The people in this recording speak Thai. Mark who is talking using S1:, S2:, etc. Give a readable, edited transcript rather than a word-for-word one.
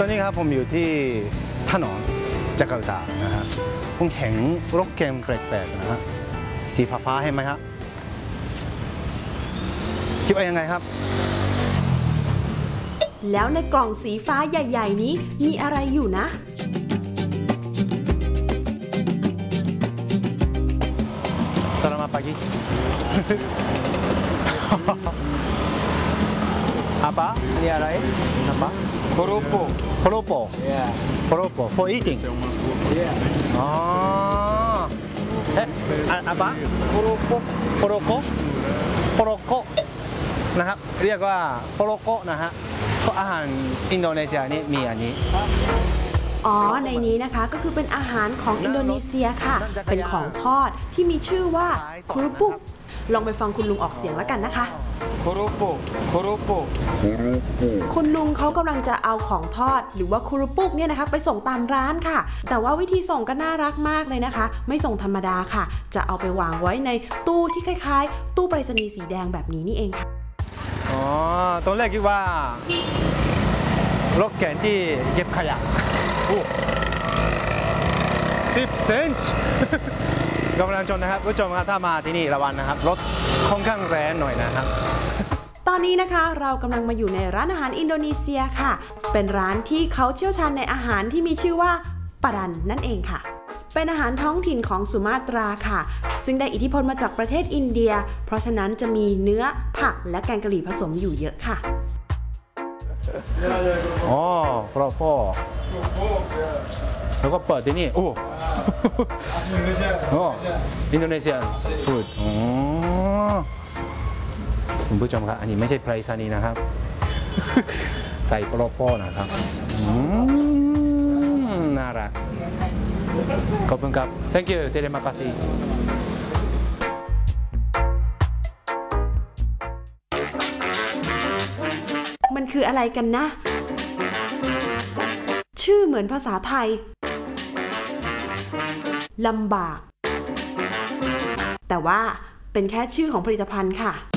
S1: อนนี้ครับผมอยู่ที่ถนนจาการ์ตานะฮะผมเห็นรถเกมแปลกๆนะฮะสีฟ้าๆเห็นไหมครับคิดว่ายังไงครับ
S2: แล้วในกล่องสีฟ้าใหญ่ๆนี้มีอะไรอยู่นะ
S1: Selamat pagi. Apa? Ini apa? Apa?
S3: Keropok.
S1: Keropok.
S3: Yeah.
S1: Keropok for eating.
S3: Yeah.
S1: Oh. Apa?
S3: Keropok.
S1: Keropok. Keropok นะครับเรียกว่าโปโลโกนะฮะเพราะอาหารอินโดนีเซียนี่มีอันนี้
S2: อ๋อในนี้นะคะก็คือเป็นอาหารของอินโดนีเซียค่ะเป็นของทอดที่มีชื่อว่าคุรุปุกลองไปฟังคุณลุงออกเสียงแล้วกันนะคะ
S3: Keropok. Keropok.
S2: คุณลุงเขากำลังจะเอาของทอดหรือว่าคุรุปุกเนี่ยนะคะไปส่งตามร้านค่ะแต่ว่าวิธีส่งก็น่ารักมากเลยนะคะไม่ส่งธรรมดาค่ะจะเอาไปวางไว้ในตู้ที่คล้ายๆตู้ไปรษณีย์สีแดงแบบนี้นี่เองค่ะ
S1: อ๋อตอนแรกคิดว่ารถเข็นที่เก็บขยะ10 เซนต์กำลังชนนะครับผู้ชมครับถ้ามาที่นี่ระวังนะครับรถค่อนข้างแรงหน่อยนะครับ
S2: ตอนนี้นะคะเรากำลังมาอยู่ในร้านอาหารอินโดนีเซียค่ะเป็นร้านที่เขาเชี่ยวชาญในอาหารที่มีชื่อว่าปารันนั่นเองค่ะเป็นอาหารท้องถิ่นของสุมาตราค่ะซึ่งได้อิทธิพลมาจากประเทศอินเดียเพราะฉะนั้นจะมีเนื้อผักและแกงกะหรี่ผสมอยู่เยอะค่ะ
S1: อ๋อโปรโปแล้วก็เปิดที่นี่โอ้อินโดนีเซียฟู้ดอ๋อคุณผู้ชมครับอันนี้ไม่ใช่ไปรษณีย์นะครับใส่โปรโปนะครับน่ารักขอบคุณครับ thank you terima kasih
S2: มันคืออะไรกันนะชื่อเหมือนภาษาไทยลำบากแต่ว่าเป็นแค่ชื่อของผลิตภัณฑ์ค่ะ